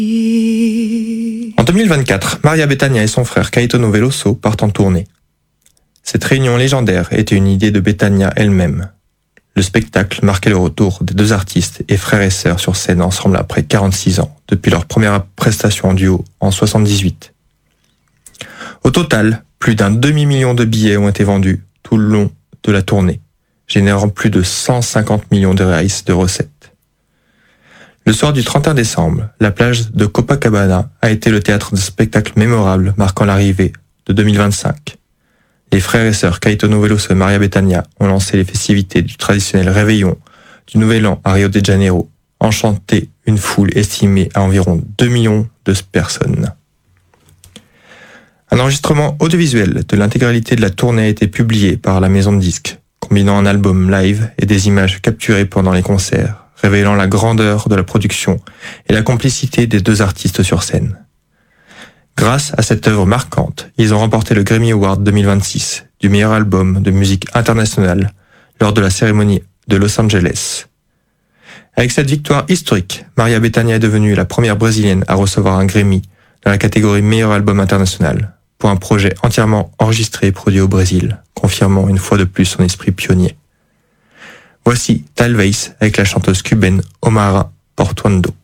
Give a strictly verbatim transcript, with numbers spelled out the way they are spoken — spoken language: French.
En deux mille vingt-quatre, Maria Bethânia et son frère Caetano Veloso partent en tournée. Cette réunion légendaire était une idée de Bethânia elle-même. Le spectacle marquait le retour des deux artistes et frères et sœurs sur scène ensemble après quarante-six ans, depuis leur première prestation en duo en soixante-dix-huit. Au total, plus d'un demi-million de billets ont été vendus tout le long de la tournée, générant plus de cent cinquante millions de reais de recettes. Le soir du trente et un décembre, la plage de Copacabana a été le théâtre de spectacles mémorables marquant l'arrivée de deux mille vingt-cinq. Les frères et sœurs Caetano Veloso et Maria Bethânia ont lancé les festivités du traditionnel réveillon du Nouvel An à Rio de Janeiro, enchanté une foule estimée à environ deux millions de personnes. Un enregistrement audiovisuel de l'intégralité de la tournée a été publié par la maison de disques, combinant un album live et des images capturées pendant les concerts, révélant la grandeur de la production et la complicité des deux artistes sur scène. Grâce à cette œuvre marquante, ils ont remporté le Grammy Award deux mille vingt-six du meilleur album de musique internationale lors de la cérémonie de Los Angeles. Avec cette victoire historique, Maria Bethânia est devenue la première brésilienne à recevoir un Grammy dans la catégorie meilleur album international pour un projet entièrement enregistré et produit au Brésil, confirmant une fois de plus son esprit pionnier. Voici Talvez avec la chanteuse cubaine Omara Portuondo.